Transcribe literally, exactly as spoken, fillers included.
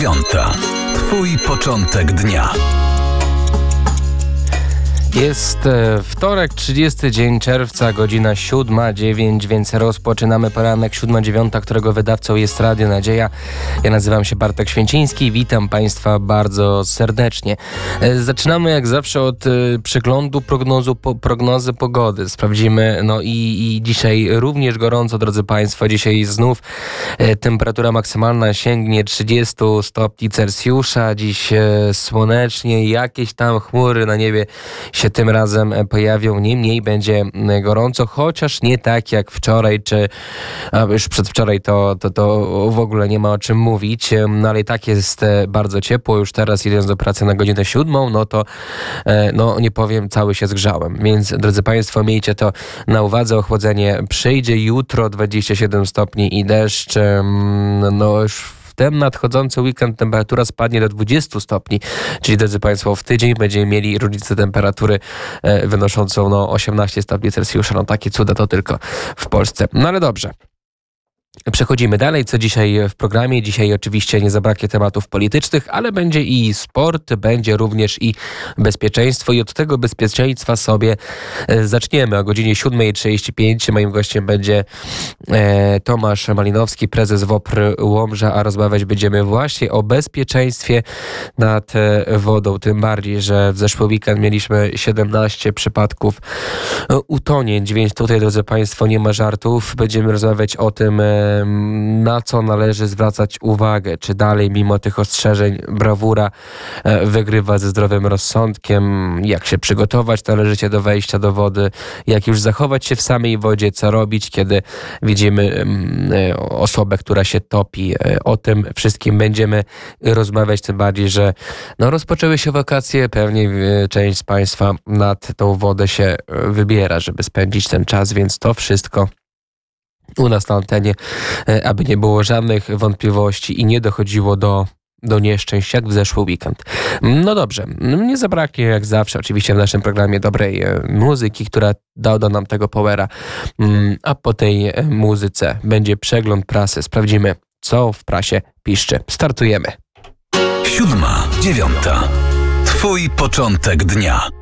dziewiąta. Twój początek dnia. Jest wtorek, trzydziesty dzień czerwca, godzina siódma dziewięć, więc rozpoczynamy poranek siódma dziewiąta, którego wydawcą jest Radio Nadzieja. Ja nazywam się Bartek Święciński, witam Państwa bardzo serdecznie. Zaczynamy jak zawsze od przeglądu prognozu, po, prognozy pogody. Sprawdzimy, no i, i dzisiaj również gorąco, drodzy Państwo, dzisiaj znów temperatura maksymalna sięgnie trzydzieści stopni Celsjusza, dziś słonecznie, jakieś tam chmury na niebie się tym razem pojawią, niemniej będzie gorąco, chociaż nie tak jak wczoraj, czy a już przedwczoraj to, to, to w ogóle nie ma o czym mówić, no ale i tak jest bardzo ciepło, już teraz idąc do pracy na godzinę siódmą, no to no nie powiem, cały się zgrzałem, więc drodzy Państwo, miejcie to na uwadze, ochłodzenie przyjdzie, jutro dwadzieścia siedem stopni i deszcz, no już w ten nadchodzący weekend temperatura spadnie do dwudziestu stopni, czyli drodzy Państwo, w tydzień będziemy mieli różnicę temperatury e, wynoszącą no, osiemnaście stopni Celsjusza. No takie cuda to tylko w Polsce. No ale dobrze. Przechodzimy dalej, co dzisiaj w programie. Dzisiaj oczywiście nie zabraknie tematów politycznych, ale będzie i sport, będzie również i bezpieczeństwo i od tego bezpieczeństwa sobie zaczniemy. O godzinie siódma trzydzieści pięć moim gościem będzie e, Tomasz Malinowski, prezes W O P R Łomża, a rozmawiać będziemy właśnie o bezpieczeństwie nad wodą. Tym bardziej, że w zeszły weekend mieliśmy siedemnaście przypadków utonięć, więc tutaj, drodzy Państwo, nie ma żartów. Będziemy rozmawiać o tym, na co należy zwracać uwagę, czy dalej mimo tych ostrzeżeń brawura wygrywa ze zdrowym rozsądkiem, jak się przygotować należycie do wejścia do wody, jak już zachować się w samej wodzie, co robić, kiedy widzimy osobę, która się topi. O tym wszystkim będziemy rozmawiać, tym bardziej, że no, rozpoczęły się wakacje, pewnie część z Państwa nad tą wodę się wybiera, żeby spędzić ten czas, więc to wszystko u nas na antenie, aby nie było żadnych wątpliwości i nie dochodziło do, do nieszczęść, jak w zeszły weekend. No dobrze, nie zabraknie jak zawsze oczywiście w naszym programie dobrej muzyki, która doda nam tego powera, a po tej muzyce będzie przegląd prasy. Sprawdzimy, co w prasie piszczy. Startujemy. Siódma dziewiąta. Twój początek dnia.